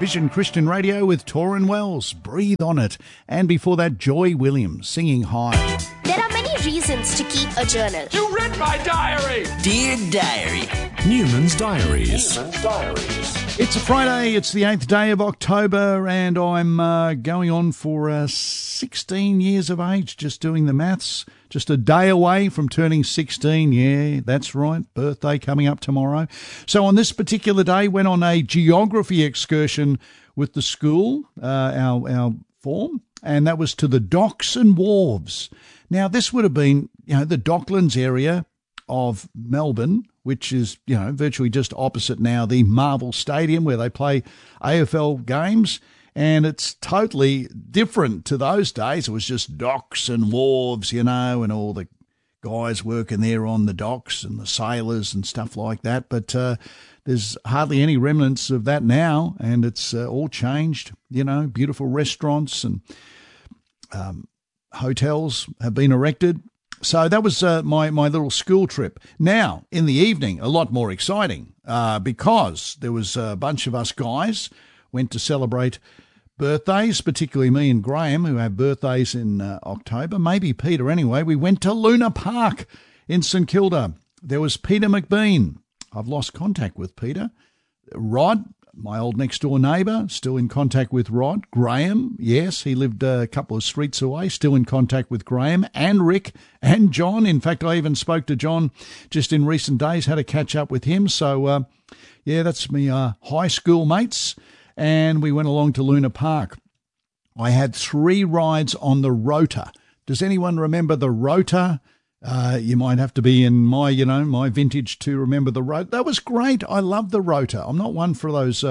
Vision Christian Radio with Torrin Wells, Breathe On It. And before that, Joy Williams singing High. There are many reasons to keep a journal. You read my diary! Dear Diary. Newman's Diaries. It's a Friday, it's the 8th day of October, and I'm going on for 16 years of age, just doing the maths. Just a day away from turning 16. Yeah, that's right. Birthday coming up tomorrow. So on this particular day, went on a geography excursion with the school, our form, and that was to the Docks and Wharves. Now, this would have been, the Docklands area of Melbourne, which is, virtually just opposite now the Marvel Stadium where they play AFL games. And it's totally different to those days. It was just docks and wharves, and all the guys working there on the docks and the sailors and stuff like that. But there's hardly any remnants of that now, and it's all changed. Beautiful restaurants and hotels have been erected. So that was my little school trip. Now, in the evening, a lot more exciting because there was a bunch of us guys went to celebrate birthdays, particularly me and Graham, who have birthdays in October, maybe Peter anyway. We went to Luna Park in St Kilda. There was Peter McBean. I've lost contact with Peter. Rod, my old next-door neighbour, still in contact with Rod. Graham, yes, he lived a couple of streets away, still in contact with Graham, and Rick and John. In fact, I even spoke to John just in recent days, had a catch-up with him. So, that's me high school mates. And we went along to Luna Park. I had 3 rides on the Rota. Does anyone remember the Rota? You might have to be in my vintage to remember the Rota. That was great. I love the Rota. I'm not one for those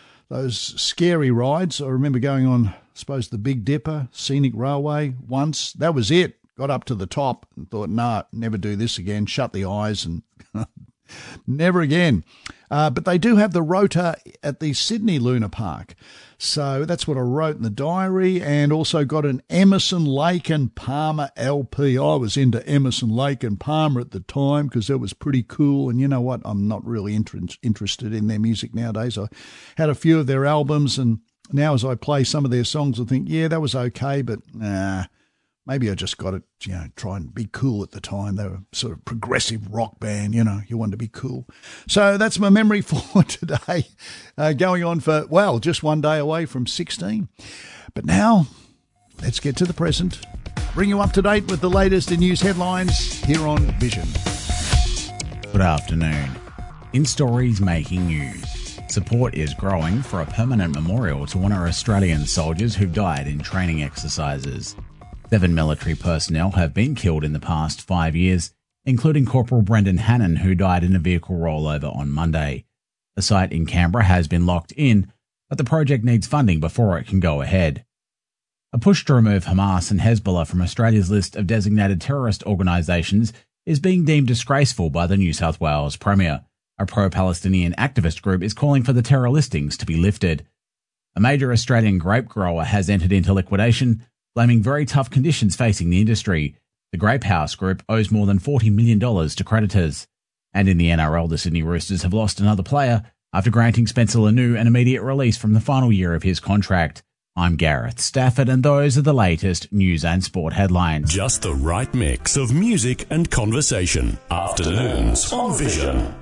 scary rides. I remember going on, I suppose, the Big Dipper, Scenic Railway once. That was it. Got up to the top and thought, never do this again. Shut the eyes and never again. But they do have the Rota at the Sydney Luna Park. So that's what I wrote in the diary, and also got an Emerson, Lake and Palmer LP. I was into Emerson, Lake and Palmer at the time because it was pretty cool. And you know what? I'm not really interested in their music nowadays. I had a few of their albums, and now as I play some of their songs, I think, yeah, that was okay, but maybe I just got to, try and be cool at the time. They were sort of progressive rock band, you wanted to be cool. So that's my memory for today, going on for, just one day away from 16. But now, let's get to the present. Bring you up to date with the latest in news headlines here on Vision. Good afternoon. In stories making news, support is growing for a permanent memorial to honour Australian soldiers who've died in training exercises. 7 military personnel have been killed in the past 5 years, including Corporal Brendan Hannon, who died in a vehicle rollover on Monday. The site in Canberra has been locked in, but the project needs funding before it can go ahead. A push to remove Hamas and Hezbollah from Australia's list of designated terrorist organisations is being deemed disgraceful by the New South Wales Premier. A pro-Palestinian activist group is calling for the terror listings to be lifted. A major Australian grape grower has entered into liquidation, blaming very tough conditions facing the industry. The Grape House Group owes more than $40 million to creditors. And in the NRL, the Sydney Roosters have lost another player after granting Spencer Lanu an immediate release from the final year of his contract. I'm Gareth Stafford, and those are the latest news and sport headlines. Just the right mix of music and conversation. Afternoons on Vision.